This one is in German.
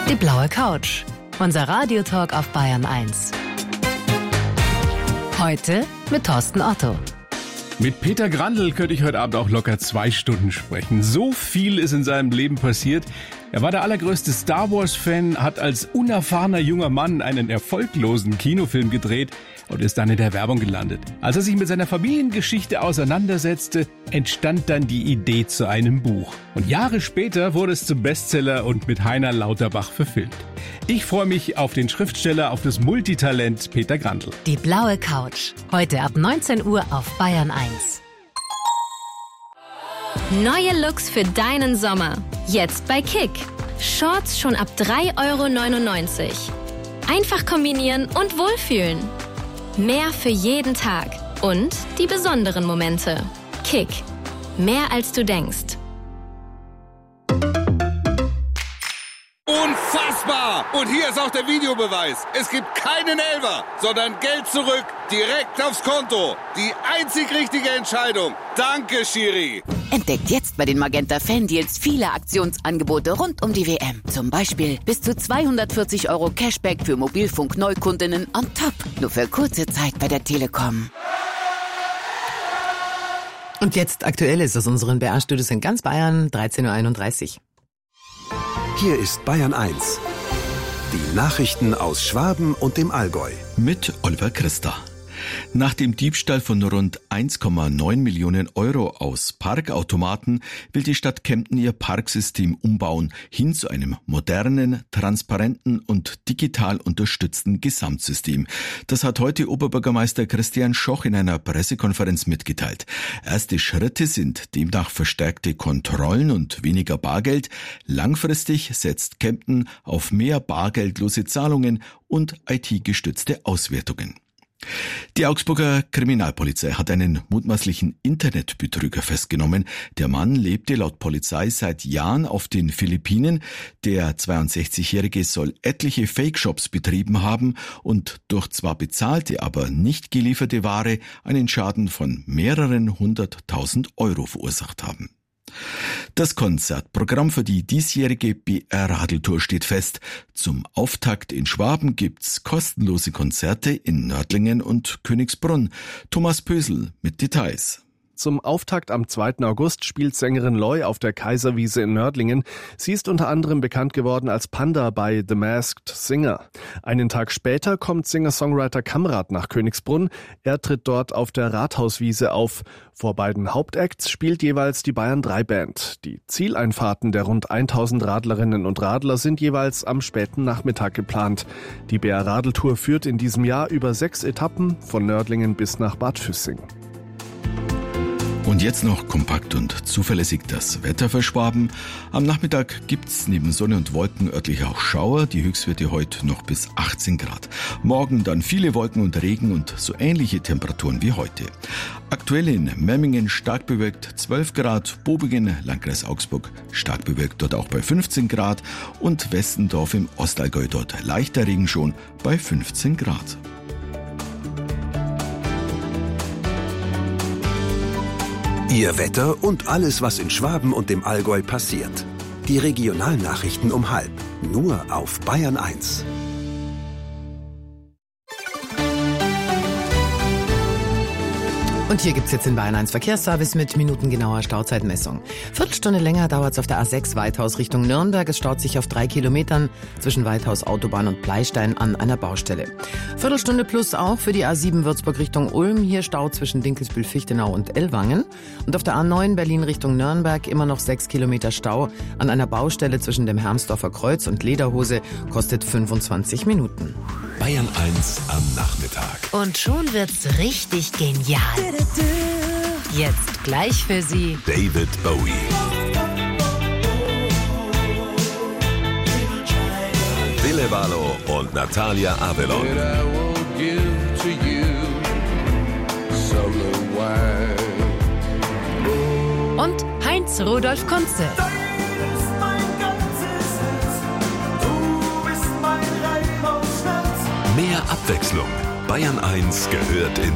Die blaue Couch. Unser Radiotalk auf Bayern 1. Heute mit Thorsten Otto. Mit Peter Grandl könnte ich heute Abend auch locker 2 Stunden sprechen. So viel ist in seinem Leben passiert. Er war der allergrößte Star Wars-Fan, hat als unerfahrener junger Mann einen erfolglosen Kinofilm gedreht und ist dann in der Werbung gelandet. Als er sich mit seiner Familiengeschichte auseinandersetzte, entstand dann die Idee zu einem Buch. Und Jahre später wurde es zum Bestseller und mit Heiner Lauterbach verfilmt. Ich freue mich auf den Schriftsteller, auf das Multitalent Peter Grandl. Die blaue Couch. Heute ab 19 Uhr auf Bayern 1. Neue Looks für deinen Sommer. Jetzt bei Kick. Shorts schon ab 3,99 €. Einfach kombinieren und wohlfühlen. Mehr für jeden Tag. Und die besonderen Momente. Kick. Mehr als du denkst. Unfassbar! Und hier ist auch der Videobeweis. Es gibt keinen Elfer, sondern Geld zurück, direkt aufs Konto. Die einzig richtige Entscheidung. Danke, Schiri. Entdeckt jetzt bei den Magenta Fan-Deals viele Aktionsangebote rund um die WM. Zum Beispiel bis zu 240 € Cashback für Mobilfunk-Neukundinnen on top. Nur für kurze Zeit bei der Telekom. Und jetzt Aktuelles aus unseren BR-Studios in ganz Bayern, 13:31 Uhr. Hier ist Bayern 1. Die Nachrichten aus Schwaben und dem Allgäu. Mit Oliver Christa. Nach dem Diebstahl von rund 1,9 Millionen € aus Parkautomaten will die Stadt Kempten ihr Parksystem umbauen, hin zu einem modernen, transparenten und digital unterstützten Gesamtsystem. Das hat heute Oberbürgermeister Christian Schoch in einer Pressekonferenz mitgeteilt. Erste Schritte sind demnach verstärkte Kontrollen und weniger Bargeld. Langfristig setzt Kempten auf mehr bargeldlose Zahlungen und IT-gestützte Auswertungen. Die Augsburger Kriminalpolizei hat einen mutmaßlichen Internetbetrüger festgenommen. Der Mann lebte laut Polizei seit Jahren auf den Philippinen. Der 62-Jährige soll etliche Fake-Shops betrieben haben und durch zwar bezahlte, aber nicht gelieferte Ware einen Schaden von mehreren 100.000 € verursacht haben. Das Konzertprogramm für die diesjährige BR-Radeltour steht fest. Zum Auftakt in Schwaben gibt's kostenlose Konzerte in Nördlingen und Königsbrunn. Thomas Pösel mit Details. Zum Auftakt am 2. August spielt Sängerin Loy auf der Kaiserwiese in Nördlingen. Sie ist unter anderem bekannt geworden als Panda bei The Masked Singer. Einen Tag später kommt Singer-Songwriter Kamrat nach Königsbrunn. Er tritt dort auf der Rathauswiese auf. Vor beiden Hauptacts spielt jeweils die Bayern 3 Band. Die Zieleinfahrten der rund 1000 Radlerinnen und Radler sind jeweils am späten Nachmittag geplant. Die BR-Radeltour führt in diesem Jahr über 6 Etappen von Nördlingen bis nach Bad Füssing. Und jetzt noch kompakt und zuverlässig das Wetter für Schwaben. Am Nachmittag gibt's neben Sonne und Wolken örtlich auch Schauer. Die Höchstwerte heute noch bis 18 Grad. Morgen dann viele Wolken und Regen und so ähnliche Temperaturen wie heute. Aktuell in Memmingen stark bewölkt 12 Grad, Bobingen, Landkreis Augsburg stark bewölkt dort auch bei 15 Grad und Westendorf im Ostallgäu dort leichter Regen schon bei 15 Grad. Ihr Wetter und alles, was in Schwaben und dem Allgäu passiert. Die Regionalnachrichten um 12:30. Nur auf Bayern 1. Und hier gibt's jetzt in Bayern 1 Verkehrsservice mit minutengenauer Stauzeitmessung. Viertelstunde länger dauert's auf der A6 Weithaus Richtung Nürnberg. Es staut sich auf 3 Kilometern zwischen Weithaus Autobahn und Bleistein an einer Baustelle. Viertelstunde plus auch für die A7 Würzburg Richtung Ulm. Hier Stau zwischen Dinkelsbühl-Fichtenau und Ellwangen. Und auf der A9 Berlin Richtung Nürnberg immer noch 6 Kilometer Stau an einer Baustelle zwischen dem Hermsdorfer Kreuz und Lederhose. Kostet 25 Minuten. Bayern 1 am Nachmittag. Und schon wird's richtig genial. Jetzt gleich für Sie David Bowie. Ville Valo und Natalia Avelon. und Heinz Rudolf Kunze. Mehr Abwechslung. Bayern 1 gehört in